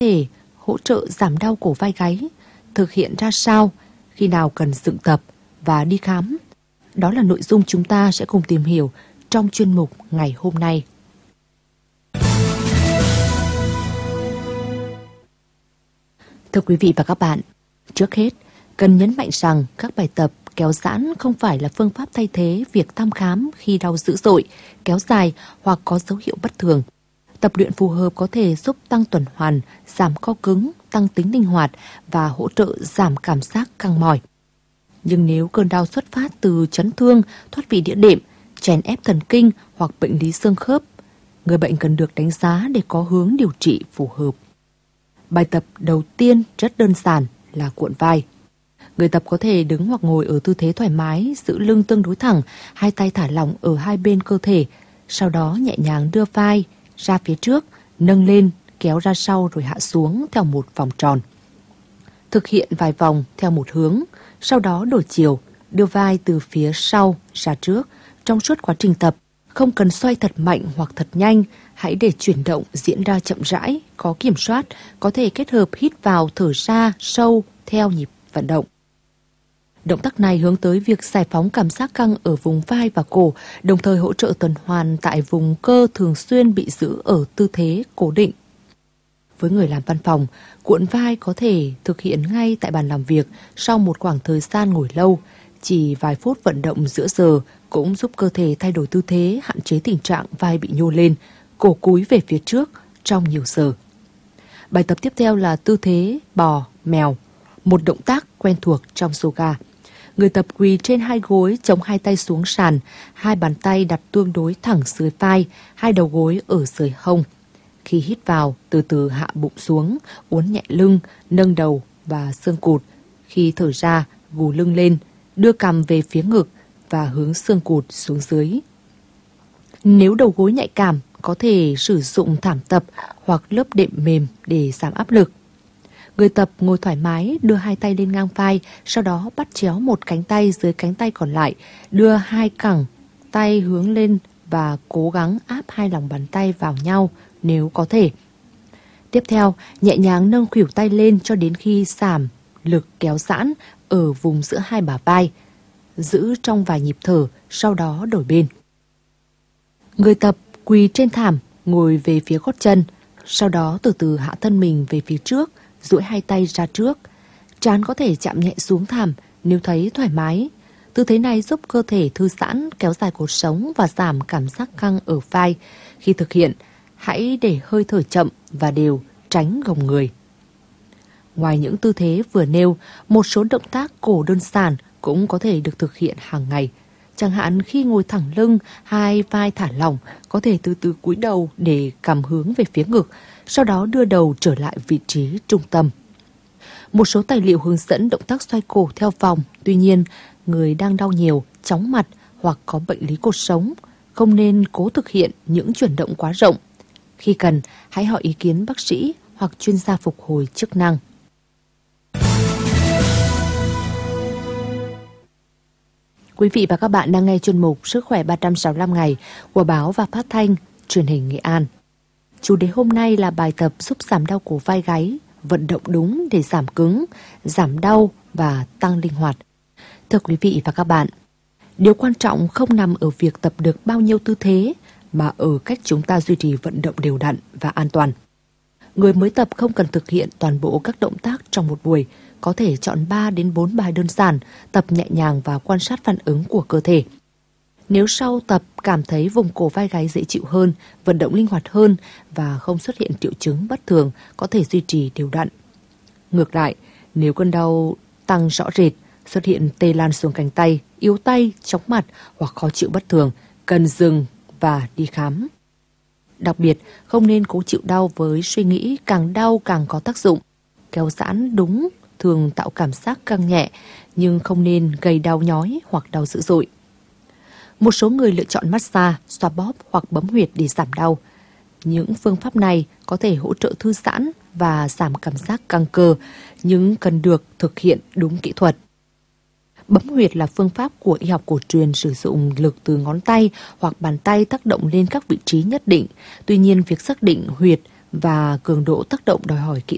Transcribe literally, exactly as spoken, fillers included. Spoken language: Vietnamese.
thể hỗ trợ giảm đau cổ vai gáy, thực hiện ra sao, khi nào cần dựng tập và đi khám. Đó là nội dung chúng ta sẽ cùng tìm hiểu trong chuyên mục ngày hôm nay. Thưa quý vị và các bạn, trước hết, cần nhấn mạnh rằng các bài tập kéo giãn không phải là phương pháp thay thế việc thăm khám khi đau dữ dội, kéo dài hoặc có dấu hiệu bất thường. Tập luyện phù hợp có thể giúp tăng tuần hoàn, giảm co cứng, tăng tính linh hoạt và hỗ trợ giảm cảm giác căng mỏi. Nhưng nếu cơn đau xuất phát từ chấn thương, thoát vị đĩa đệm, chèn ép thần kinh hoặc bệnh lý xương khớp, người bệnh cần được đánh giá để có hướng điều trị phù hợp. Bài tập đầu tiên rất đơn giản là cuộn vai. Người tập có thể đứng hoặc ngồi ở tư thế thoải mái, giữ lưng tương đối thẳng, hai tay thả lỏng ở hai bên cơ thể, sau đó nhẹ nhàng đưa vai ra phía trước, nâng lên, kéo ra sau rồi hạ xuống theo một vòng tròn. Thực hiện vài vòng theo một hướng, sau đó đổi chiều, đưa vai từ phía sau ra trước. Trong suốt quá trình tập, không cần xoay thật mạnh hoặc thật nhanh, hãy để chuyển động diễn ra chậm rãi, có kiểm soát, có thể kết hợp hít vào thở ra sâu theo nhịp vận động. Động tác này hướng tới việc giải phóng cảm giác căng ở vùng vai và cổ, đồng thời hỗ trợ tuần hoàn tại vùng cơ thường xuyên bị giữ ở tư thế cố định. Với người làm văn phòng, cuộn vai có thể thực hiện ngay tại bàn làm việc sau một khoảng thời gian ngồi lâu. Chỉ vài phút vận động giữa giờ cũng giúp cơ thể thay đổi tư thế, hạn chế tình trạng vai bị nhô lên, cổ cúi về phía trước trong nhiều giờ. Bài tập tiếp theo là tư thế bò mèo, một động tác quen thuộc trong yoga. Người tập quỳ trên hai gối, chống hai tay xuống sàn, hai bàn tay đặt tương đối thẳng dưới vai, hai đầu gối ở dưới hông. Khi hít vào, từ từ hạ bụng xuống, uốn nhẹ lưng, nâng đầu và xương cụt. Khi thở ra, gù lưng lên, đưa cằm về phía ngực và hướng xương cụt xuống dưới. Nếu đầu gối nhạy cảm, có thể sử dụng thảm tập hoặc lớp đệm mềm để giảm áp lực. Người tập ngồi thoải mái, đưa hai tay lên ngang vai, sau đó bắt chéo một cánh tay dưới cánh tay còn lại, đưa hai cẳng tay hướng lên và cố gắng áp hai lòng bàn tay vào nhau nếu có thể. Tiếp theo, nhẹ nhàng nâng khuỷu tay lên cho đến khi giảm lực kéo giãn ở vùng giữa hai bả vai. Giữ trong vài nhịp thở, sau đó đổi bên. Người tập quỳ trên thảm, ngồi về phía gót chân, sau đó từ từ hạ thân mình về phía trước, duỗi hai tay ra trước. Trán có thể chạm nhẹ xuống thảm nếu thấy thoải mái. Tư thế này giúp cơ thể thư giãn, kéo dài cột sống và giảm cảm giác căng ở vai. Khi thực hiện, hãy để hơi thở chậm và đều, tránh gồng người. Ngoài những tư thế vừa nêu, một số động tác cổ đơn giản cũng có thể được thực hiện hàng ngày. Chẳng hạn khi ngồi thẳng lưng, hai vai thả lỏng, có thể từ từ cúi đầu để cằm hướng về phía ngực, sau đó đưa đầu trở lại vị trí trung tâm. Một số tài liệu hướng dẫn động tác xoay cổ theo vòng, tuy nhiên, người đang đau nhiều, chóng mặt hoặc có bệnh lý cột sống, không nên cố thực hiện những chuyển động quá rộng. Khi cần, hãy hỏi ý kiến bác sĩ hoặc chuyên gia phục hồi chức năng. Quý vị và các bạn đang nghe chuyên mục Sức khỏe ba trăm sáu mươi lăm ngày của báo và phát thanh truyền hình Nghệ An. Chủ đề hôm nay là bài tập giúp giảm đau cổ vai gáy, vận động đúng để giảm cứng, giảm đau và tăng linh hoạt. Thưa quý vị và các bạn, điều quan trọng không nằm ở việc tập được bao nhiêu tư thế, mà ở cách chúng ta duy trì vận động đều đặn và an toàn. Người mới tập không cần thực hiện toàn bộ các động tác trong một buổi, có thể chọn ba đến bốn bài đơn giản, tập nhẹ nhàng và quan sát phản ứng của cơ thể. Nếu sau tập cảm thấy vùng cổ vai gáy dễ chịu hơn, vận động linh hoạt hơn và không xuất hiện triệu chứng bất thường, có thể duy trì đều đặn. Ngược lại, nếu cơn đau tăng rõ rệt, xuất hiện tê lan xuống cánh tay, yếu tay, chóng mặt hoặc khó chịu bất thường, cần dừng và đi khám. Đặc biệt, không nên cố chịu đau với suy nghĩ càng đau càng có tác dụng. Kéo giãn đúng thường tạo cảm giác căng nhẹ, nhưng không nên gây đau nhói hoặc đau dữ dội. Một số người lựa chọn massage, xoa bóp hoặc bấm huyệt để giảm đau. Những phương pháp này có thể hỗ trợ thư giãn và giảm cảm giác căng cơ, nhưng cần được thực hiện đúng kỹ thuật. Bấm huyệt là phương pháp của y học cổ truyền sử dụng lực từ ngón tay hoặc bàn tay tác động lên các vị trí nhất định. Tuy nhiên, việc xác định huyệt và cường độ tác động đòi hỏi kỹ